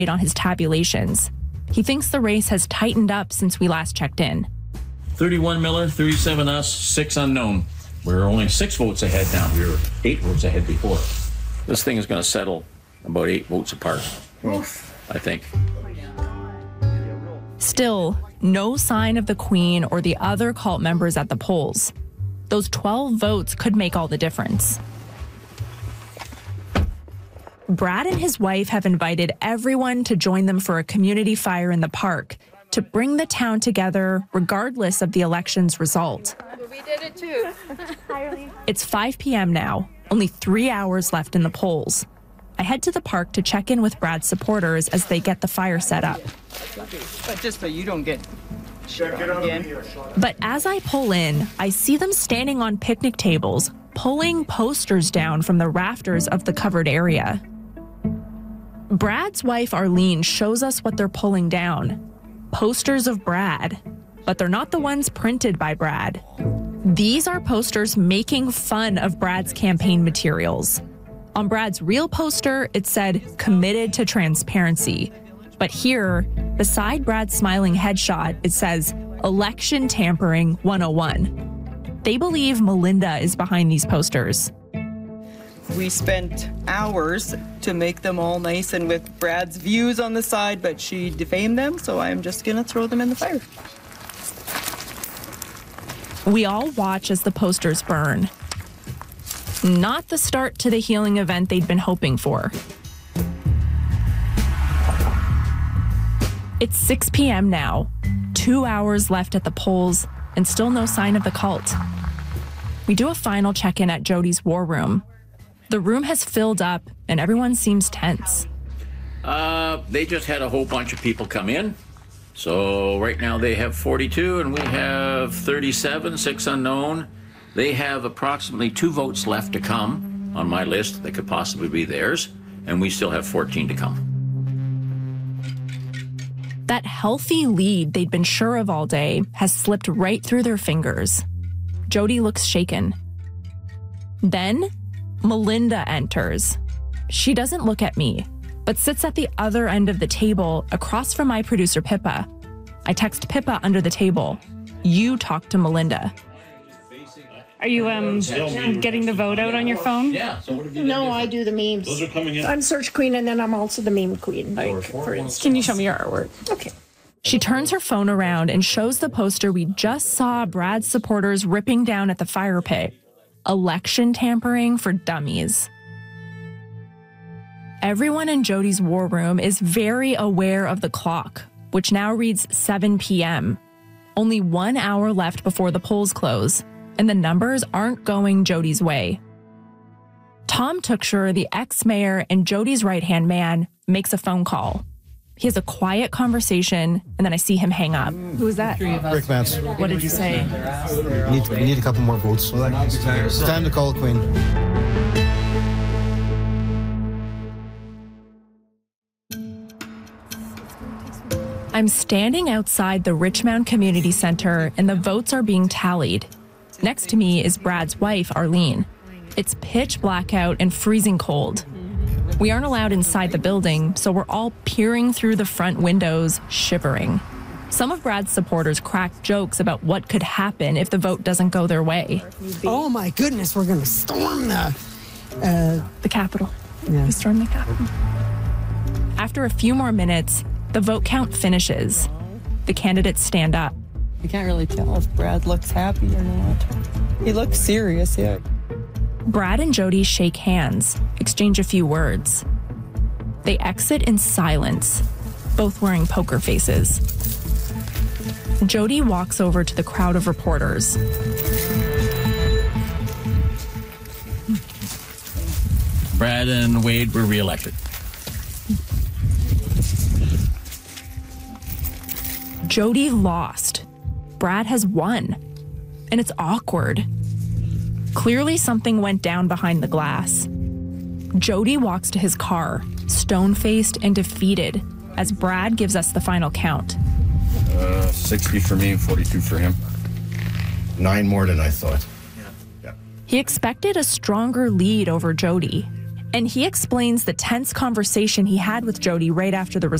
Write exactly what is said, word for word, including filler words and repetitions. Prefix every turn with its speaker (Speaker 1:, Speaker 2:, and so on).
Speaker 1: on his tabulations. He thinks the race has tightened up since we last checked in.
Speaker 2: thirty-one Miller, thirty-seven us, six unknown. We're only six votes ahead now. We were eight votes ahead before. This thing is going to settle about eight votes apart, Oof. I think.
Speaker 1: Still, no sign of the Queen or the other cult members at the polls. Those twelve votes could make all the difference. Brad and his wife have invited everyone to join them for a community fire in the park to bring the town together regardless of the election's result.
Speaker 3: We did it too.
Speaker 1: It's five p.m. now, only three hours left in the polls. I head to the park to check in with Brad's supporters as they get the fire set up.
Speaker 4: But just so you don't get shit on again.
Speaker 1: But as I pull in, I see them standing on picnic tables, pulling posters down from the rafters of the covered area. Brad's wife, Arlene, shows us what they're pulling down. Posters of Brad, but they're not the ones printed by Brad. These are posters making fun of Brad's campaign materials. On Brad's real poster, it said, "Committed to transparency." But here, beside Brad's smiling headshot, it says, "Election tampering one oh one." They believe Melinda is behind these posters.
Speaker 4: We spent hours to make them all nice and with Brad's views on the side, but she defamed them, so I'm just gonna throw them in the fire.
Speaker 1: We all watch as the posters burn. Not the start to the healing event they'd been hoping for. It's six p.m. now, two hours left at the polls, and still no sign of the cult. We do a final check-in at Jody's war room. The room has filled up, and everyone seems tense.
Speaker 2: Uh, they just had a whole bunch of people come in. So right now they have forty-two, and we have thirty-seven, six unknown. They have approximately two votes left to come on my list that could possibly be theirs, and we still have fourteen to come.
Speaker 1: That healthy lead they'd been sure of all day has slipped right through their fingers. Jody looks shaken. Then, Melinda enters. She doesn't look at me, but sits at the other end of the table across from my producer, Pippa. I text Pippa under the table. You talk to Melinda.
Speaker 5: Are you um getting the vote out on your phone?
Speaker 2: Yeah. So what have you
Speaker 6: No, I do the memes.
Speaker 2: Those are coming in.
Speaker 6: I'm search queen, and then I'm also the meme queen. Like, for instance.
Speaker 5: Can you show me your artwork?
Speaker 6: Okay.
Speaker 1: She turns her phone around and shows the poster we just saw Brad's supporters ripping down at the fire pit. Election tampering for dummies. Everyone in Jody's war room is very aware of the clock, which now reads seven p.m. Only one hour left before the polls close, and the numbers aren't going Jody's way. Tom Tooksher, the ex-mayor and Jody's right-hand man, makes a phone call. He has a quiet conversation, and then I see him hang up.
Speaker 5: Who was that?
Speaker 7: Rick Vance.
Speaker 1: What did you say?
Speaker 7: We need, we need a couple more votes. It's time to call Queen.
Speaker 1: I'm standing outside the Richmond Community Center, and the votes are being tallied. Next to me is Brad's wife, Arlene. It's pitch black out and freezing cold. We aren't allowed inside the building, so we're all peering through the front windows, shivering. Some of Brad's supporters crack jokes about what could happen if the vote doesn't go their way.
Speaker 8: Oh my goodness, we're gonna storm the... Uh,
Speaker 1: the Capitol.
Speaker 8: Yeah.
Speaker 1: We storm the Capitol. After a few more minutes, the vote count finishes. The candidates stand up.
Speaker 4: You can't really tell if Brad looks happy or not. He looks serious, yeah.
Speaker 1: Brad and Jody shake hands, exchange a few words. They exit in silence, both wearing poker faces. Jody walks over to the crowd of reporters.
Speaker 2: Brad and Wade were reelected.
Speaker 1: Jody lost. Brad has won. And it's awkward. Clearly something went down behind the glass. Jody walks to his car, stone-faced and defeated, as Brad gives us the final count.
Speaker 9: Uh, sixty for me and forty-two for him.
Speaker 7: Nine more than I thought.
Speaker 1: He expected a stronger lead over Jody. And he explains the tense conversation he had with Jody right after the